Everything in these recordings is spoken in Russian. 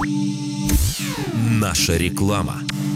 Наша реклама.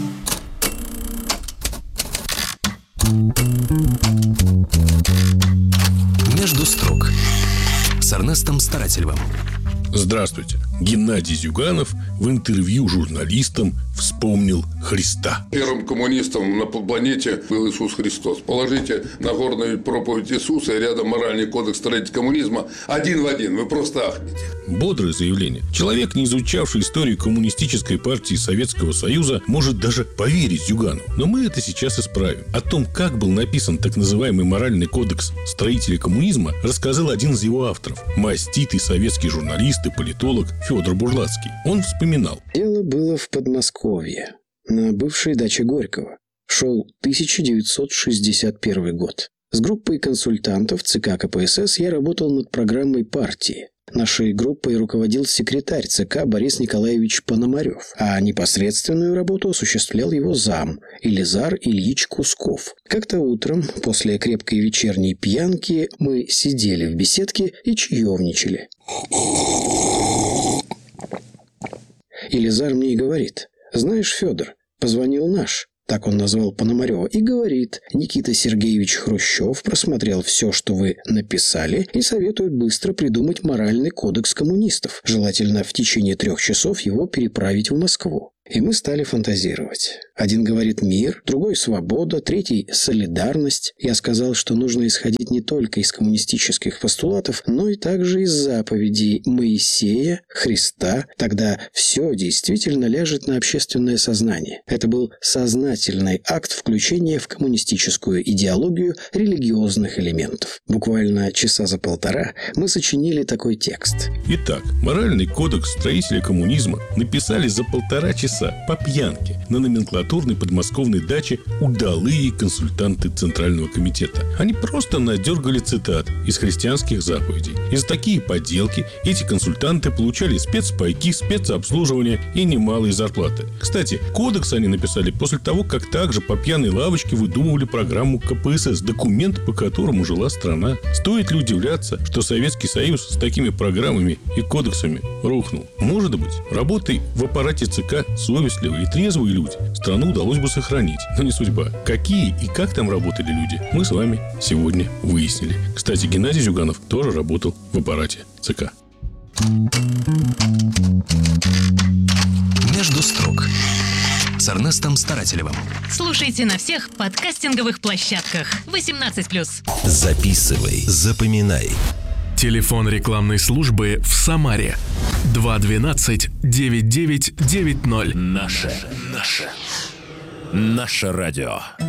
Между строк с Эрнестом Старательевым. Здравствуйте. Геннадий Зюганов в интервью журналистам вспомнил Христа. Первым коммунистом на планете был Иисус Христос. Положите Нагорную проповедь Иисуса и рядом моральный кодекс строителей коммунизма один в один. Вы просто ахнете. Бодрое заявление. Человек, не изучавший историю коммунистической партии Советского Союза, может даже поверить Зюганову. Но мы это сейчас исправим. О том, как был написан так называемый моральный кодекс строителей коммунизма, рассказал один из его авторов. Маститый советский журналист и политолог Федор Бурлацкий. Он вспоминал. Дело было в Подмосковье, на бывшей даче Горького. Шел 1961 год. С группой консультантов ЦК КПСС я работал над программой партии. Нашей группой руководил секретарь ЦК Борис Николаевич Пономарев, а непосредственную работу осуществлял его зам Илизар Ильич Кусков. Как-то утром, после крепкой вечерней пьянки, мы сидели в беседке и чаевничали. Илизар мне и говорит: «Знаешь, Федор, позвонил наш». Так он назвал Пономарева, и говорит: «Никита Сергеевич Хрущев просмотрел все, что вы написали, и советует быстро придумать моральный кодекс коммунистов. Желательно в течение 3 часов его переправить в Москву». И мы стали фантазировать. Один говорит «мир», другой «свобода», третий «солидарность». Я сказал, что нужно исходить не только из коммунистических постулатов, но и также из заповедей Моисея, Христа. Тогда все действительно ляжет на общественное сознание. Это был сознательный акт включения в коммунистическую идеологию религиозных элементов. Буквально часа за 1,5 мы сочинили такой текст. Итак, моральный кодекс строителей коммунизма написали за 1,5 часа по пьянке на номенклатурной подмосковной даче удалые консультанты Центрального комитета. Они просто надергали цитат из христианских заповедей. И за такие подделки эти консультанты получали спецпайки, спецобслуживание и немалые зарплаты. Кстати, кодекс они написали после того, как также по пьяной лавочке выдумывали программу КПСС, документ, по которому жила страна. Стоит ли удивляться, что Советский Союз с такими программами и кодексами рухнул? Может быть, работой в аппарате ЦК совестливые и трезвые люди страну удалось бы сохранить, но не судьба. Какие и как там работали люди, мы с вами сегодня выяснили. Кстати, Геннадий Зюганов тоже работал в аппарате ЦК. Между строк с Эрнестом Старательевым. Слушайте на всех подкастинговых площадках. 18+. Записывай, запоминай. Телефон рекламной службы в Самаре 212-9990. Наше радио.